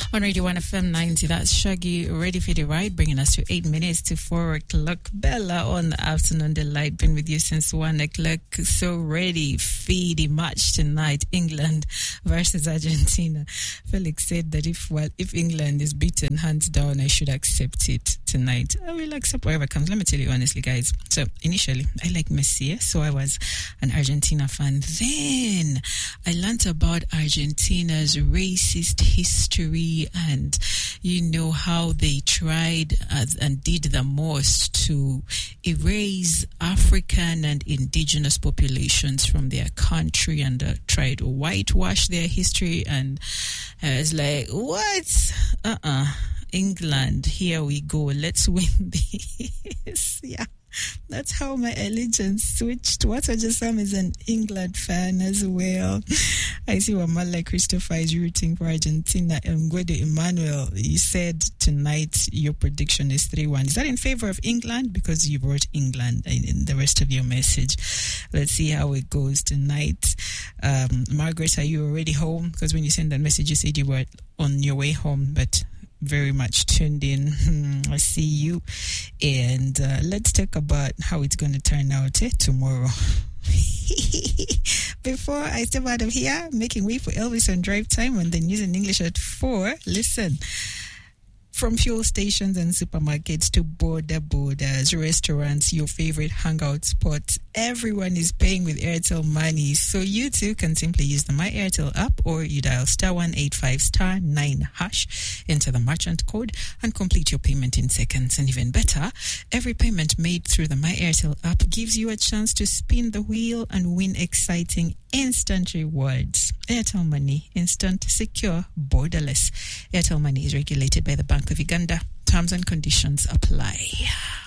On Radio 1 FM 90, that's Shaggy, ready for the ride, bringing us to 8 minutes to 4 o'clock. Bella on the afternoon delight, been with you since 1 o'clock. So ready for the match tonight, England versus Argentina. Felix said that if England is beaten hands down, I should accept it tonight. I will accept whatever comes. Let me tell you honestly, guys. So initially, I like Messi, so I was an Argentina fan. Then I learned about Argentina's racist history and how they tried and did the most to erase African and indigenous populations from their country and tried to whitewash their history. And I was like, what? England, here we go, let's win this. Yeah, that's how my allegiance switched. Watajasam is an England fan as well. I see Wamala Christopher is rooting for Argentina. Ngwedo Emmanuel, you said tonight your prediction is 3-1. Is that in favor of England? Because you wrote England in the rest of your message. Let's see how it goes tonight. Margaret, are you already home? Because when you sent that message, you said you were on your way home, but very much tuned in. I see you. And let's talk about how it's going to turn out tomorrow. Before I step out of here, making way for Elvis on Drive Time on the News in English at 4. Listen. From fuel stations and supermarkets to borders, restaurants, your favorite hangout spots, everyone is paying with Airtel Money. So you too can simply use the My Airtel app, or you dial *185*9#, enter the merchant code and complete your payment in seconds. And even better, every payment made through the My Airtel app gives you a chance to spin the wheel and win exciting instant rewards. Airtel Money, instant, secure, borderless. Airtel Money is regulated by the Bank of Uganda. Terms and conditions apply.